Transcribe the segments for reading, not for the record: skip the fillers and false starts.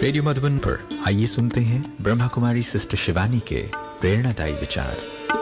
Radio Madhuban पर आइए सुनते हैं ब्रह्मा कुमारी सिस्टर शिवानी के प्रेरणादायी विचार।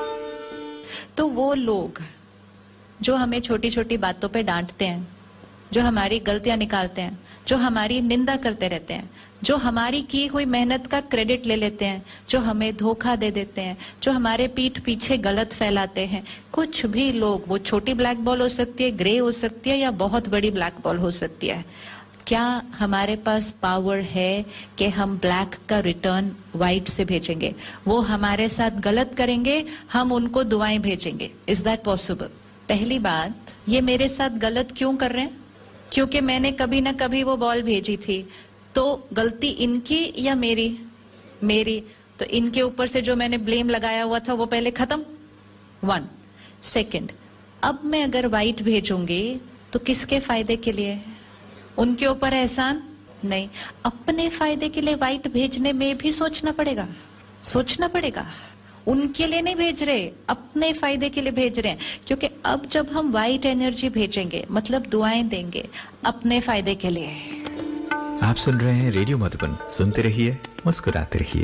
तो वो लोग जो हमें छोटी छोटी बातों पे डांटते हैं, जो हमारी गलतियां निकालते हैं, जो हमारी निंदा करते रहते हैं, जो हमारी की हुई मेहनत का क्रेडिट ले लेते हैं, जो हमें धोखा दे देते हैं, जो हमारे पीठ पीछे गलत फैलाते हैं, कुछ भी लोग, वो छोटी ब्लैक बॉल हो सकती है, ग्रे हो सकती है, या बहुत बड़ी ब्लैक बॉल हो सकती है, क्या हमारे पास पावर है कि हम ब्लैक का रिटर्न व्हाइट से भेजेंगे? वो हमारे साथ गलत करेंगे, हम उनको दुआएं भेजेंगे। Is that possible? पहली बात, ये मेरे साथ गलत क्यों कर रहे हैं? क्योंकि मैंने कभी ना कभी वो बॉल भेजी थी। तो गलती इनकी या मेरी? मेरी। तो इनके ऊपर से जो मैंने ब्लेम लगाया हुआ था वो पहले खत्म। 1 सेकेंड, अब मैं अगर व्हाइट भेजूंगी तो किसके फायदे के लिए? उनके ऊपर एहसान नहीं, अपने फायदे के लिए व्हाइट भेजने में भी सोचना पड़ेगा, सोचना पड़ेगा। उनके लिए नहीं भेज रहे, अपने फायदे के लिए भेज रहे हैं। क्योंकि अब जब हम व्हाइट एनर्जी भेजेंगे, मतलब दुआएं देंगे अपने फायदे के लिए। आप सुन रहे हैं रेडियो मधुबन, सुनते रहिए, मुस्कुराते रहिए।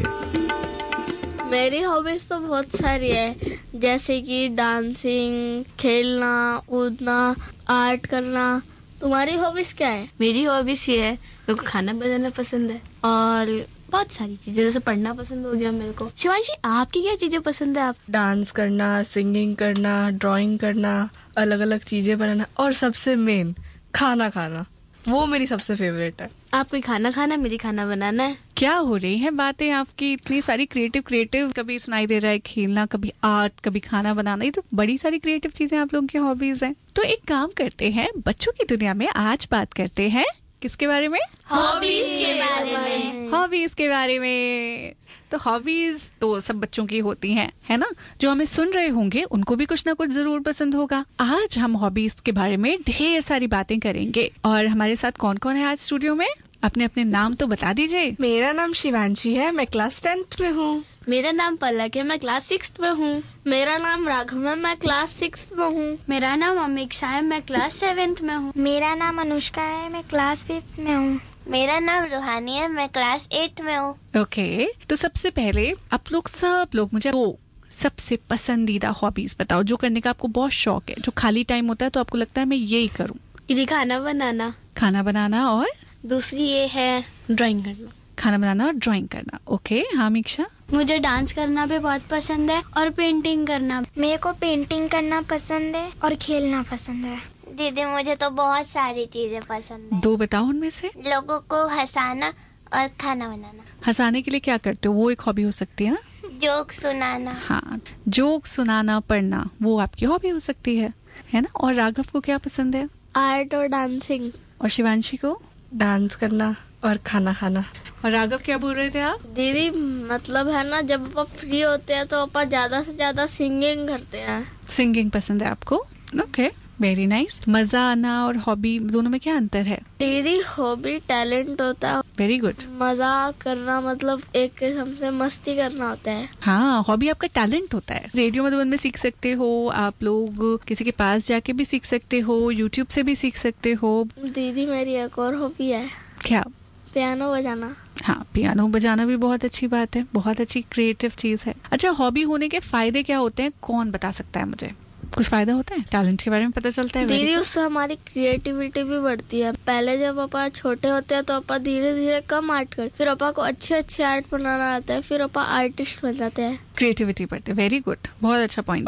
मेरी हॉबीज तो बहुत सारी है, जैसे कि डांसिंग, खेलना, कूदना, आर्ट करना। तुम्हारी हॉबीज क्या है? मेरी हॉबीज ये है, मेरे को खाना बनाना पसंद है और बहुत सारी चीजें, जैसे पढ़ना पसंद हो गया मेरे को। शिवांशी, आपकी क्या चीजें पसंद है? आप? डांस करना, सिंगिंग करना, ड्राइंग करना, अलग अलग चीजें बनाना, और सबसे मेन खाना खाना, वो मेरी सबसे फेवरेट है। आपको खाना खाना, मेरी खाना बनाना है। क्या हो रही है बातें आपकी? इतनी सारी क्रिएटिव कभी सुनाई दे रहा है खेलना, कभी आर्ट, कभी खाना बनाना, ये तो बड़ी सारी क्रिएटिव चीजें आप लोगों की हॉबीज हैं। तो एक काम करते हैं, बच्चों की दुनिया में आज बात करते हैं किसके बारे में? हॉबीज के बारे में। हॉबीज के बारे में। तो हॉबीज तो सब बच्चों की होती हैं, है ना? जो हमें सुन रहे होंगे उनको भी कुछ ना कुछ जरूर पसंद होगा। आज हम हॉबीज के बारे में ढेर सारी बातें करेंगे। और हमारे साथ कौन कौन है आज स्टूडियो में? अपने अपने नाम तो बता दीजिए। मेरा नाम शिवांशी है, मैं क्लास 10th में हूँ। मेरा नाम पलक है, मैं क्लास 6th में हूँ। मेरा नाम राघव है, मैं क्लास 6th में हूँ। मेरा नाम अमीक्षा है, मैं क्लास 7th में हूँ। मेरा नाम अनुष्का है, मैं क्लास 5th में हूँ। मेरा नाम रूहानी है, मैं क्लास 8th में हूँ। ओके, तो सबसे पहले आप लोग सब लोग मुझे दो सबसे पसंदीदा हॉबीज बताओ, जो करने का आपको बहुत शौक है, जो खाली टाइम होता है तो आपको लगता है मैं यही करूँ। खाना बनाना। खाना बनाना, और दूसरी ये है ड्राइंग करना। खाना बनाना और ड्राइंग करना। ओके, हाँ मीक्षा? मुझे डांस करना भी बहुत पसंद है और पेंटिंग करना। मेरे को पेंटिंग करना पसंद है और खेलना पसंद है। दीदी, मुझे तो बहुत सारी चीजें पसंद है। दो बताओ उनमें से। लोगों को हंसाना और खाना बनाना। हंसाने के लिए क्या करते हो? वो एक हॉबी हो सकती है ना? जोक सुनाना। हाँ, जोक सुनाना, पढ़ना, वो आपकी हॉबी हो सकती है ना? और राघव को क्या पसंद है? आर्ट और डांसिंग। और शिवांशी को? डांस करना और खाना खाना। और राघव क्या बोल रहे थे आप? दीदी, मतलब है ना, जब आप फ्री होते हैं तो आप ज्यादा से ज्यादा सिंगिंग करते हैं। सिंगिंग पसंद है आपको? Okay, very nice. मजा आना और हॉबी, दोनों में क्या अंतर है? दीदी, हॉबी टैलेंट होता है। Very good. मजा करना मतलब एक किस्म से मस्ती करना होता है। हाँ, हॉबी आपका टैलेंट होता है। रेडियो मधुबन में सीख सकते हो आप लोग, किसी के पास जाके भी सीख सकते हो, यूट्यूब से भी सीख सकते हो। दीदी, मेरी एक और हॉबी है। क्या? पियानो बजाना। हाँ, पियानो बजाना भी बहुत अच्छी बात है, बहुत अच्छी क्रिएटिव चीज है। अच्छा, हॉबी होने के फायदे क्या होते हैं? कौन बता सकता है मुझे? कुछ फायदा होता है? टैलेंट के बारे में पता चलता है दीदी, उससे हमारी क्रिएटिविटी भी बढ़ती है। पहले जब अपन छोटे होते हैं तो अपन धीरे धीरे कम आर्ट कर, फिर अपन को अच्छे आर्ट बनाना आता है, फिर अपन आर्टिस्ट बन जाते हैं। क्रिएटिविटी बढ़ती है। वेरी गुड, बहुत अच्छा पॉइंट।